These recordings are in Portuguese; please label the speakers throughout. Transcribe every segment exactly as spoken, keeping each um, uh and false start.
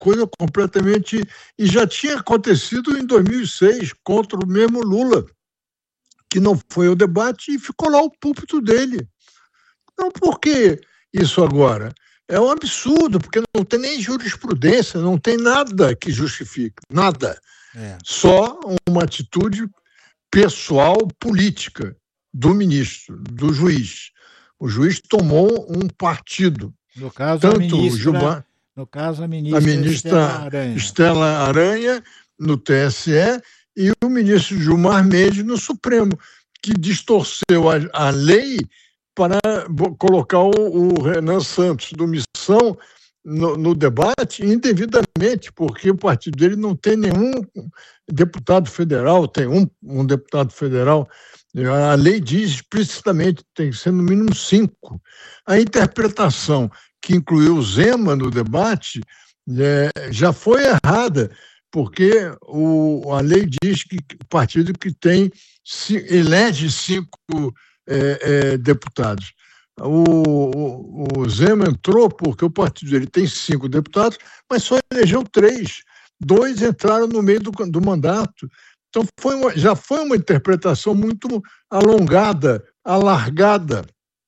Speaker 1: coisa completamente... E já tinha acontecido em dois mil e seis, contra o mesmo Lula, que não foi ao debate e ficou lá o púlpito dele. Então, por que isso agora? É um absurdo, porque não tem nem jurisprudência, não tem nada que justifique, nada. É. Só uma atitude pessoal, política, do ministro, do juiz. O juiz tomou um partido.
Speaker 2: No caso,
Speaker 1: tanto
Speaker 2: a ministra,
Speaker 1: o Gilmar,
Speaker 2: no caso, a ministra,
Speaker 1: a ministra
Speaker 2: Estela Aranha.
Speaker 1: Estela Aranha, no T S E, e o ministro Gilmar Mendes, no Supremo, que distorceu a, a lei para colocar o, o Renan Santos, do Missão, no, no debate indevidamente, porque o partido dele não tem nenhum deputado federal, tem um, um deputado federal. A lei diz explicitamente que tem que ser no mínimo cinco. A interpretação que incluiu o Zema no debate é, já foi errada, porque o, a lei diz que o partido que tem elege cinco é, é, deputados. O, o, o Zema entrou porque o partido dele tem cinco deputados, mas só elegeu três. Dois entraram no meio do, do mandato. Então, foi uma, já foi uma interpretação muito alongada, alargada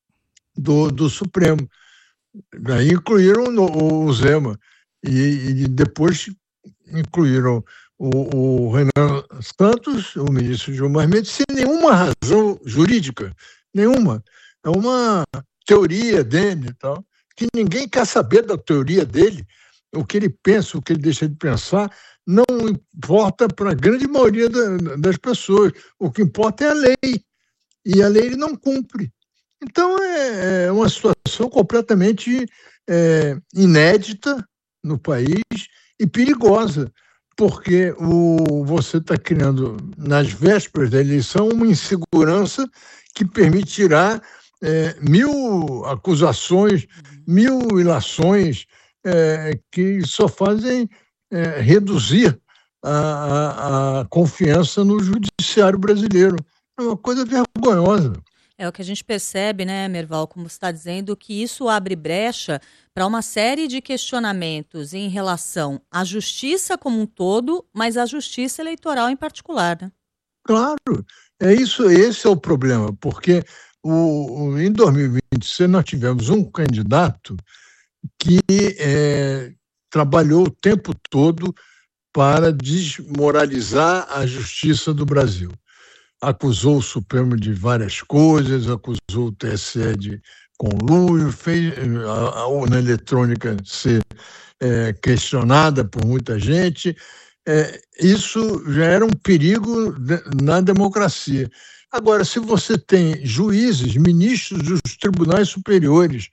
Speaker 1: do, do Supremo. Daí incluíram no, o Zema e, e depois incluíram o, o Renan Santos, o ministro Gilmar Mendes, sem nenhuma razão jurídica, nenhuma. É uma teoria dele e tal, que ninguém quer saber da teoria dele. O que ele pensa, o que ele deixa de pensar, não importa para a grande maioria da, das pessoas. O que importa é a lei. E a lei ele não cumpre. Então, é, é uma situação completamente é, inédita no país e perigosa, porque o, você está criando, nas vésperas da eleição, uma insegurança que permitirá é, mil acusações, mil ilações é, que só fazem é, reduzir a, a, a confiança no judiciário brasileiro. É uma coisa vergonhosa.
Speaker 3: É o que a gente percebe, né, Merval, como você está dizendo, que isso abre brecha para uma série de questionamentos em relação à justiça como um todo, mas à justiça eleitoral em particular, né?
Speaker 1: Claro, é isso, esse é o problema, porque o, o, em dois mil e vinte e seis nós tivemos um candidato que é, trabalhou o tempo todo para desmoralizar a justiça do Brasil. Acusou o Supremo de várias coisas, acusou o T S E de conluio, fez a, a urna eletrônica ser é, questionada por muita gente. É, isso já era um perigo de, na democracia. Agora, se você tem juízes, ministros dos tribunais superiores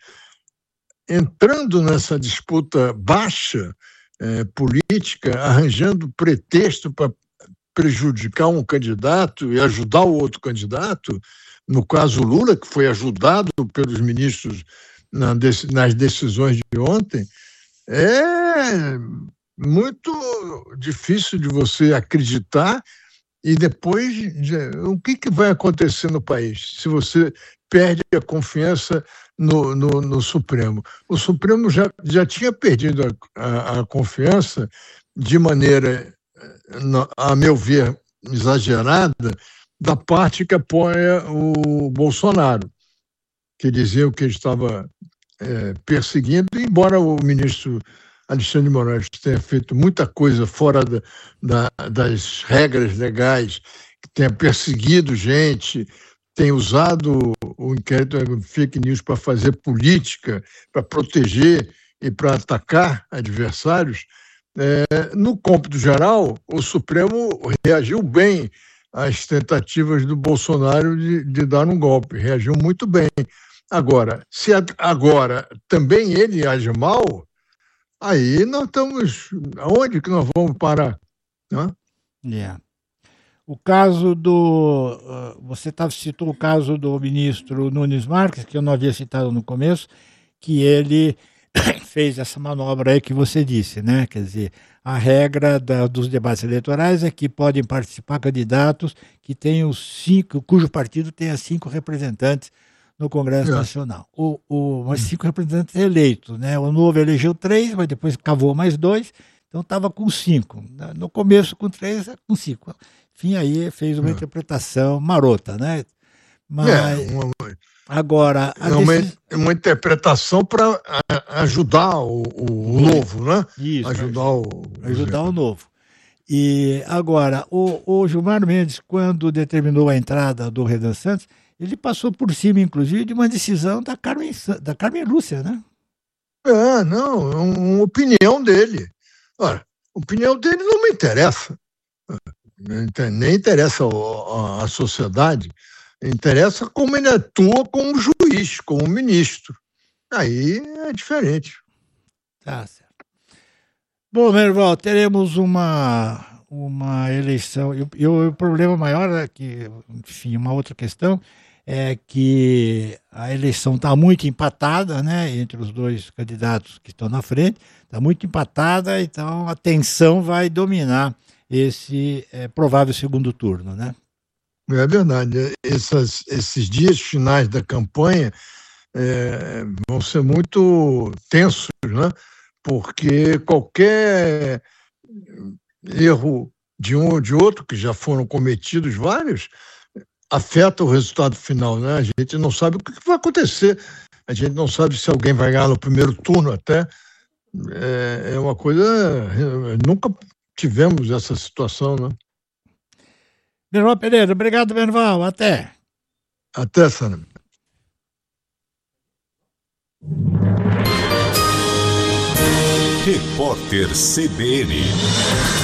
Speaker 1: entrando nessa disputa baixa é, política, arranjando pretexto para prejudicar um candidato e ajudar o outro candidato, no caso Lula, que foi ajudado pelos ministros na, nas decisões de ontem, é muito difícil de você acreditar. E depois, o que, que vai acontecer no país se você perde a confiança no, no, no Supremo? O Supremo já, já tinha perdido a, a, a confiança de maneira, a meu ver, exagerada, da parte que apoia o Bolsonaro, que dizia que ele estava é, perseguindo, embora o ministro Alexandre de Moraes tenha feito muita coisa fora da, da, das regras legais, que tenha perseguido gente, tenha usado o inquérito fake news para fazer política, para proteger e para atacar adversários, é, no cômputo geral, o Supremo reagiu bem às tentativas do Bolsonaro de, de dar um golpe, reagiu muito bem. Agora, se agora também ele age mal, aí nós estamos... Aonde que nós vamos parar? Né?
Speaker 2: Yeah. O caso do... Uh, você tá, citou o caso do ministro Nunes Marques, que eu não havia citado no começo, que ele fez essa manobra aí que você disse, né? Quer dizer, a regra da, dos debates eleitorais é que podem participar candidatos que tenham cinco, cujo partido tenha cinco representantes no Congresso
Speaker 1: É.
Speaker 2: Nacional. O, o, mas cinco representantes eleitos, né? O Novo elegeu três, mas depois cavou mais dois, então estava com cinco. No começo com três, com cinco. Enfim, aí fez uma
Speaker 1: É.
Speaker 2: interpretação marota, né? Mas
Speaker 1: É, uma,
Speaker 2: agora a
Speaker 1: é uma,
Speaker 2: decis-
Speaker 1: uma interpretação para ajudar o, o, o novo, né?
Speaker 2: Isso,
Speaker 1: Ajudar o.
Speaker 2: ajudar o Novo. E agora, o, o Gilmar Mendes, quando determinou a entrada do Renan Santos, ele passou por cima, inclusive, de uma decisão da Carmen, Sa- da Carmen Lúcia, né?
Speaker 1: É, não, é uma opinião dele. Ora, a opinião dele não me interessa. Nem interessa a, a sociedade. Interessa como ele atua como juiz, como ministro. Aí é diferente.
Speaker 2: Tá certo. Bom, Merval, teremos uma, uma eleição. E o- e o problema maior é que, enfim, uma outra questão é que a eleição está muito empatada, né, entre os dois candidatos que estão na frente, está muito empatada, então a tensão vai dominar esse eh, provável segundo turno, né?
Speaker 1: É verdade. Essas, esses dias finais da campanha é, vão ser muito tensos, né? Porque qualquer erro de um ou de outro, que já foram cometidos vários, afeta o resultado final, né? A gente não sabe o que vai acontecer. A gente não sabe se alguém vai ganhar no primeiro turno até. É, é uma coisa... Nunca tivemos essa situação, né?
Speaker 2: Merval Pereira, obrigado, Merval. Até.
Speaker 1: Até, Sara.
Speaker 4: Repórter C B N.